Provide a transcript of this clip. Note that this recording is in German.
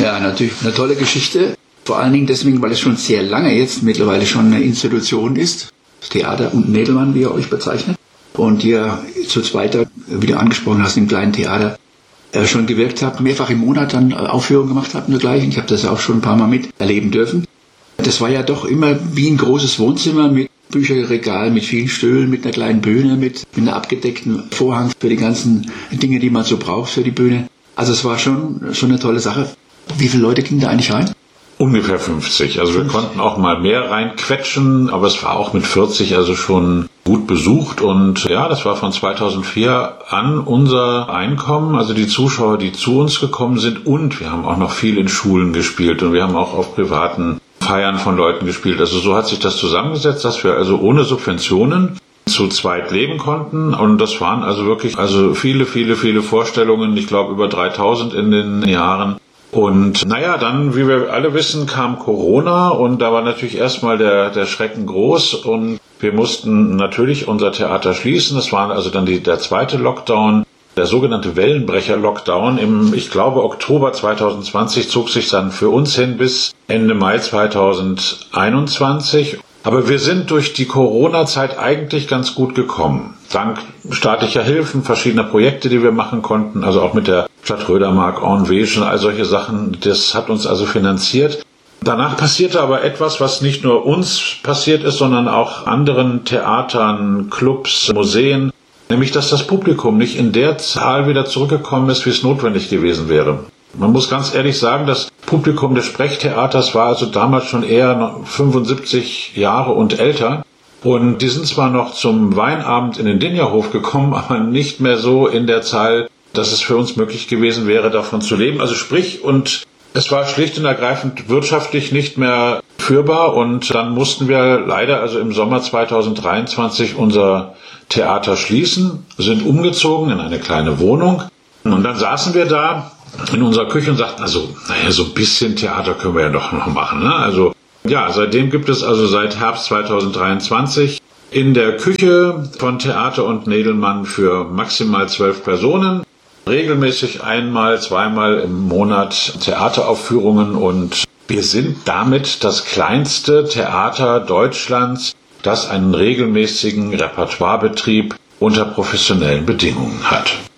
Ja, natürlich eine tolle Geschichte. Vor allen Dingen deswegen, weil es schon sehr lange jetzt mittlerweile schon eine Institution ist. Das Theater und Nädelmann, wie ihr euch bezeichnet. Und ihr zu zweit, wie du angesprochen hast, im kleinen Theater schon gewirkt habt, mehrfach im Monat dann Aufführungen gemacht habt und dergleichen. Ich habe das ja auch schon ein paar Mal miterleben dürfen. Das war ja doch immer wie ein großes Wohnzimmer mit Bücherregal, mit vielen Stühlen, mit einer kleinen Bühne, mit einem abgedeckten Vorhang für die ganzen Dinge, die man so braucht für die Bühne. Also es war schon eine tolle Sache. Wie viele Leute gingen da eigentlich rein? Ungefähr 50. Also wir konnten auch mal mehr reinquetschen, aber es war auch mit 40 also schon gut besucht. Und ja, das war von 2004 an unser Einkommen, also die Zuschauer, die zu uns gekommen sind. Und wir haben auch noch viel in Schulen gespielt und wir haben auch auf privaten Feiern von Leuten gespielt. Also so hat sich das zusammengesetzt, dass wir also ohne Subventionen zu zweit leben konnten. Und das waren also wirklich viele Vorstellungen. Ich glaube über 3000 in den Jahren. Und naja, dann, wie wir alle wissen, kam Corona und da war natürlich erstmal der Schrecken groß und wir mussten natürlich unser Theater schließen. Das war also dann der zweite Lockdown, der sogenannte Wellenbrecher-Lockdown ich glaube, Oktober 2020 zog sich dann für uns hin bis Ende Mai 2021. Aber wir sind durch die Corona-Zeit eigentlich ganz gut gekommen. Dank staatlicher Hilfen, verschiedener Projekte, die wir machen konnten, also auch mit der Stadt Rödermark, Enveschen, all solche Sachen, das hat uns also finanziert. Danach passierte aber etwas, was nicht nur uns passiert ist, sondern auch anderen Theatern, Clubs, Museen, nämlich dass das Publikum nicht in der Zahl wieder zurückgekommen ist, wie es notwendig gewesen wäre. Man muss ganz ehrlich sagen, das Publikum des Sprechtheaters war also damals schon eher 75 Jahre und älter. Und die sind zwar noch zum Weinabend in den Dingerhof gekommen, aber nicht mehr so in der Zahl, dass es für uns möglich gewesen wäre, davon zu leben. Also sprich, und es war schlicht und ergreifend wirtschaftlich nicht mehr führbar. Und dann mussten wir leider also im Sommer 2023 unser Theater schließen, sind umgezogen in eine kleine Wohnung. Und dann saßen wir da in unserer Küche und sagten, so ein bisschen Theater können wir ja doch noch machen, ne? Also, ja, seitdem gibt es also seit Herbst 2023 in der Küche von Theater und Nädelmann für maximal 12 Personen regelmäßig einmal, zweimal im Monat Theateraufführungen und wir sind damit das kleinste Theater Deutschlands, das einen regelmäßigen Repertoirebetrieb unter professionellen Bedingungen hat.